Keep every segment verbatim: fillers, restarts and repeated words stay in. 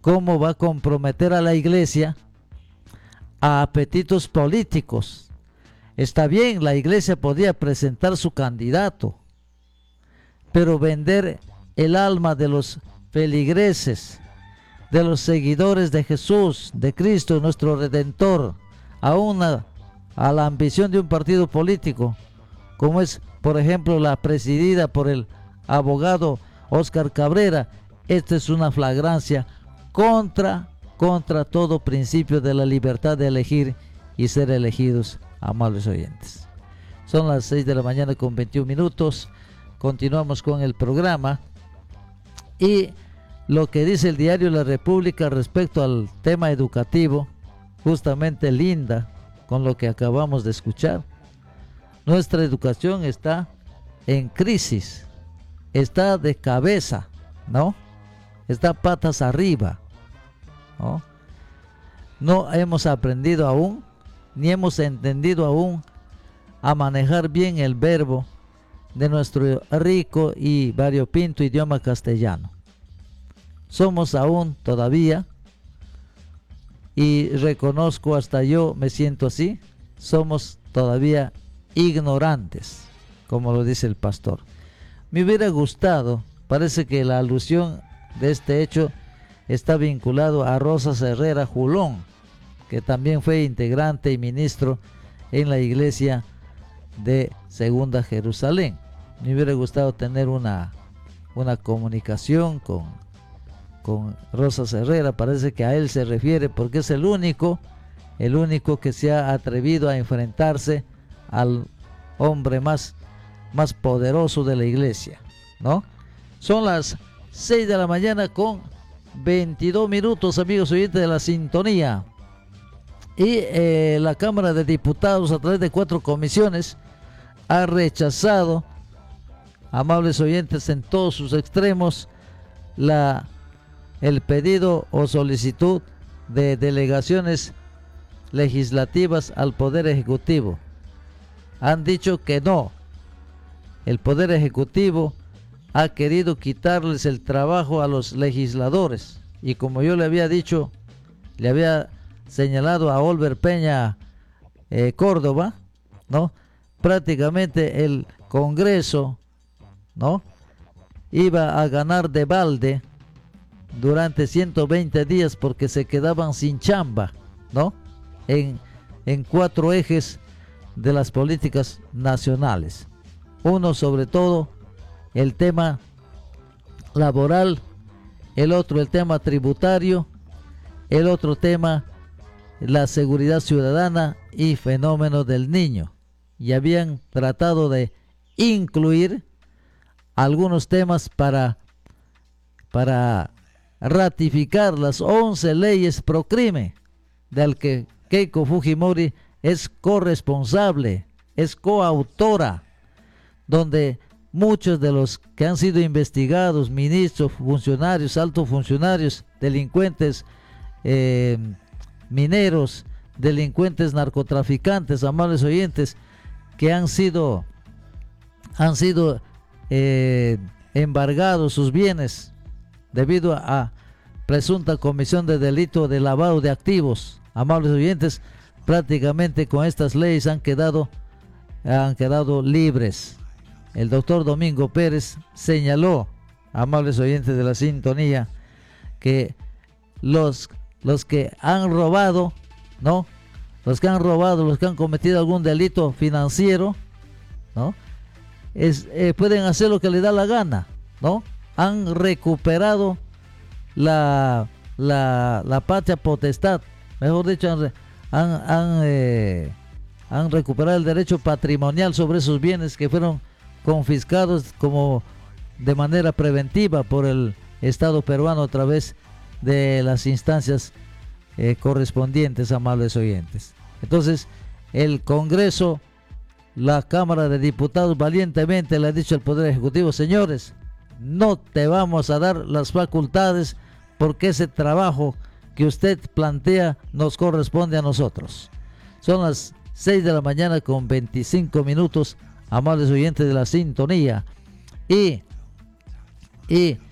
cómo va a comprometer a la iglesia a apetitos políticos. Está bien, la iglesia podía presentar su candidato, pero vender el alma de los feligreses, de los seguidores de Jesús, de Cristo, nuestro Redentor, a una, a la ambición de un partido político, como es, por ejemplo, la presidida por el abogado Óscar Cabrera, esta es una flagrancia contra, contra todo principio de la libertad de elegir y ser elegidos, amables oyentes. Son las seis de la mañana con veintiún minutos. Continuamos con el programa y lo que dice el diario La República respecto al tema educativo, justamente linda con lo que acabamos de escuchar. Nuestra educación está en crisis, está de cabeza, ¿no? Está patas arriba, ¿no? No hemos aprendido aún, ni hemos entendido aún a manejar bien el verbo de nuestro rico y variopinto idioma castellano. Somos aún todavía, y reconozco, hasta yo me siento así, somos todavía ignorantes, como lo dice el pastor. Me hubiera gustado, parece que la alusión de este hecho está vinculado a Rosas Herrera Julón, que también fue integrante y ministro en la iglesia de Segunda Jerusalén. Me hubiera gustado tener una, una comunicación con, con Rosas Herrera. Parece que a él se refiere porque es el único, el único que se ha atrevido a enfrentarse al hombre más, más poderoso de la iglesia, ¿no? Son las seis de la mañana con veintidós minutos, amigos oyentes de la sintonía. Y eh, la Cámara de Diputados, a través de cuatro comisiones, ha rechazado, amables oyentes, en todos sus extremos, la, el pedido o solicitud de delegaciones legislativas al Poder Ejecutivo. Han dicho que no. El Poder Ejecutivo ha querido quitarles el trabajo a los legisladores. Y como yo le había dicho, le había señalado a Olver Peña eh, Córdoba, ¿no? Prácticamente el Congreso, ¿no?, iba a ganar de balde durante ciento veinte días porque se quedaban sin chamba, ¿no?, en, en cuatro ejes de las políticas nacionales. Uno, sobre todo, el tema laboral, el otro el tema tributario, el otro tema la seguridad ciudadana y fenómeno del niño. Y habían tratado de incluir algunos temas para, para ratificar las once leyes pro crimen, del que Keiko Fujimori es corresponsable, es coautora, donde muchos de los que han sido investigados, ministros, funcionarios, altos funcionarios, delincuentes eh, mineros, delincuentes narcotraficantes, amables oyentes, que han sido, han sido eh, embargados sus bienes debido a, a presunta comisión de delito de lavado de activos, amables oyentes, prácticamente con estas leyes han quedado, han quedado libres. El doctor Domingo Pérez señaló, amables oyentes de la sintonía, que los, los que han robado, ¿no?, los que han robado, los que han cometido algún delito financiero, ¿no?, es, eh, pueden hacer lo que les da la gana, ¿no? Han recuperado la, la, la patria potestad, mejor dicho, han, han, han, eh, han recuperado el derecho patrimonial sobre esos bienes que fueron confiscados como de manera preventiva por el Estado peruano a través de las instancias eh, correspondientes, amables oyentes. Entonces, el Congreso, la Cámara de Diputados, valientemente le ha dicho al Poder Ejecutivo: señores, no te vamos a dar las facultades porque ese trabajo que usted plantea nos corresponde a nosotros. Son las seis de la mañana con veinticinco minutos, amables oyentes de la sintonía. Y, y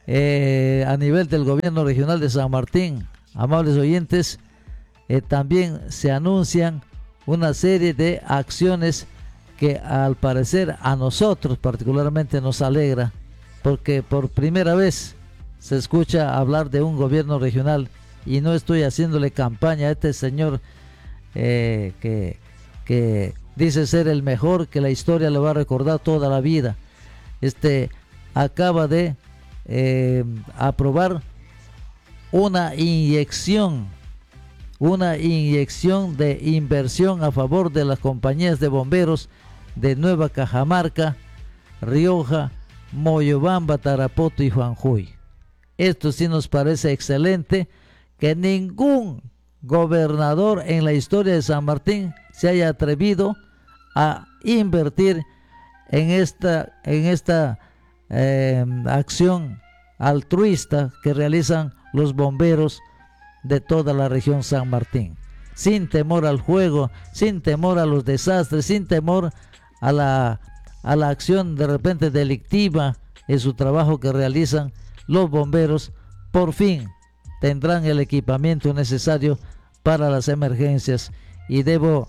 eh, a nivel del gobierno regional de San Martín, amables oyentes, eh, también se anuncian una serie de acciones que al parecer a nosotros particularmente nos alegra, porque por primera vez se escucha hablar de un gobierno regional, y no estoy haciéndole campaña a este señor eh, que, que dice ser el mejor, que la historia le va a recordar toda la vida. Este acaba de eh, aprobar una inyección, una inyección de inversión a favor de las compañías de bomberos de Nueva Cajamarca, Rioja, Moyobamba, Tarapoto y Juanjoy. Esto sí nos parece excelente, que ningún gobernador en la historia de San Martín se haya atrevido a invertir en esta, en esta eh, acción altruista que realizan los bomberos de toda la región San Martín, sin temor al juego, sin temor a los desastres, sin temor a la, a la acción de repente delictiva en su trabajo que realizan los bomberos. Por fin tendrán el equipamiento necesario para las emergencias, y debo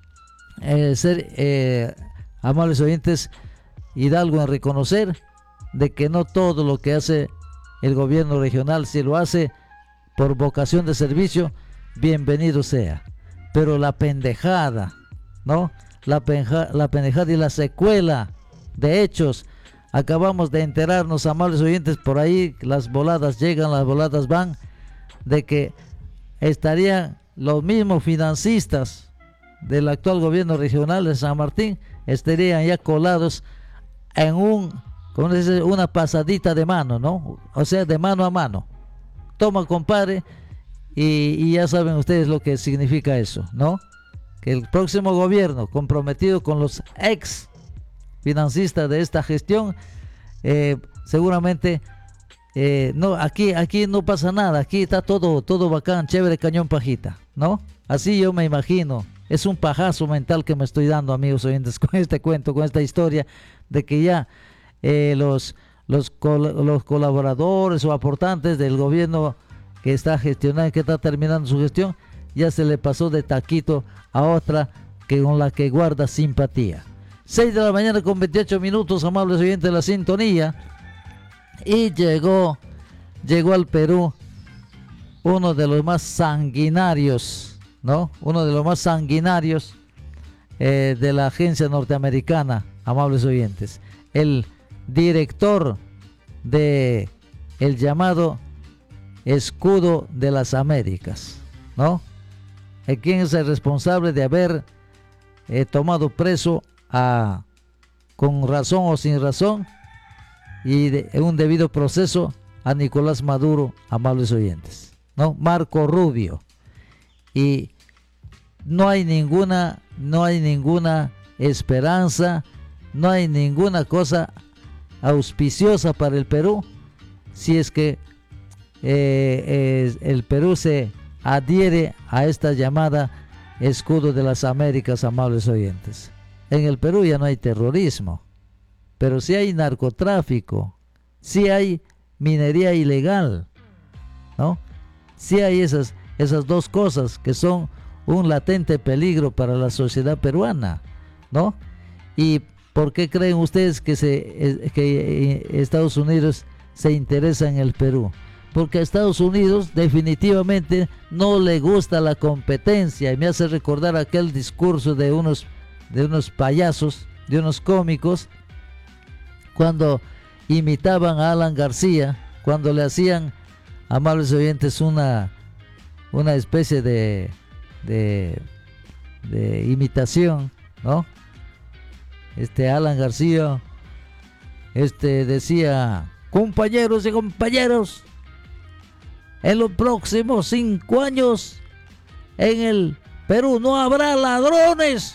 eh, ser, eh, amables oyentes, hidalgo en reconocer de que no todo lo que hace el gobierno regional, si lo hace por vocación de servicio, bienvenido sea, pero la pendejada, ¿no? La, penja, la pendejada y la secuela de hechos, acabamos de enterarnos, amables oyentes, por ahí las voladas llegan, las voladas van, de que estarían los mismos financistas del actual gobierno regional de San Martín, estarían ya colados en un, ¿cómo se dice?, una pasadita de mano, ¿no? O sea, de mano a mano. Toma, compadre, y, y ya saben ustedes lo que significa eso, ¿no? Que el próximo gobierno, comprometido con los ex financistas de esta gestión, eh, seguramente eh, no, aquí, aquí no pasa nada, aquí está todo, todo bacán, chévere, cañón, pajita, ¿no? Así yo me imagino. Es un pajazo mental que me estoy dando, amigos oyentes, con este cuento, con esta historia de que ya eh, los, los, col los colaboradores o aportantes del gobierno que está gestionando, que está terminando su gestión, ya se le pasó de taquito a otra que con la que guarda simpatía. seis de la mañana con veintiocho minutos, amables oyentes de la sintonía, y llegó, llegó al Perú uno de los más sanguinarios, ¿no? Uno de los más sanguinarios eh, de la agencia norteamericana, amables oyentes, el director de el llamado Escudo de las Américas, ¿no? ¿Quién es el responsable de haber eh, tomado preso a, con razón o sin razón, y de, en un debido proceso, a Nicolás Maduro, amables oyentes, ¿no? Marco Rubio? Y no hay ninguna, no hay ninguna esperanza, no hay ninguna cosa auspiciosa para el Perú si es que eh, eh, el Perú se adhiere a esta llamada Escudo de las Américas, amables oyentes. En el Perú ya no hay terrorismo, pero sí hay narcotráfico, sí hay minería ilegal, ¿no? Sí hay esas, esas dos cosas que son un latente peligro para la sociedad peruana, ¿no? ¿Y por qué creen ustedes que, se, que Estados Unidos se interesa en el Perú? Porque a Estados Unidos definitivamente no le gusta la competencia, y me hace recordar aquel discurso de unos, de unos payasos, de unos cómicos, cuando imitaban a Alan García, cuando le hacían, amables oyentes, una, una especie de, de, de imitación, ¿no? Este Alan García este, decía: compañeros y compañeros, en los próximos cinco años en el Perú no habrá ladrones,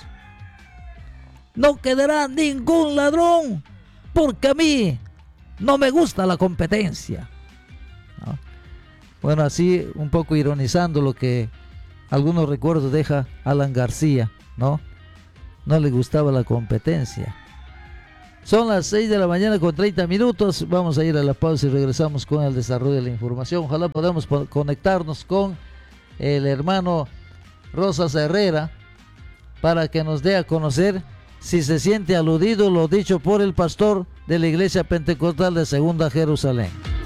no quedará ningún ladrón, porque a mí no me gusta la competencia, ¿no? Bueno, así un poco ironizando lo que algunos recuerdos deja Alan García, ¿no? No le gustaba la competencia. Son las seis de la mañana con treinta minutos. Vamos a ir a la pausa y regresamos con el desarrollo de la información. Ojalá podamos conectarnos con el hermano Rosas Herrera para que nos dé a conocer si se siente aludido lo dicho por el pastor de la Iglesia Pentecostal de Segunda Jerusalén.